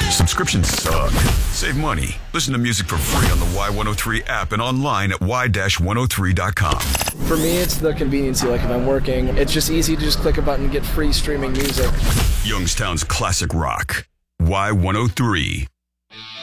Subscriptions suck. Save money. Listen to music for free on the Y103 app and online at y-103.com. For me, it's the conveniency. Like if I'm working, it's just easy to just click a button and get free streaming music. Youngstown's classic rock. Y103.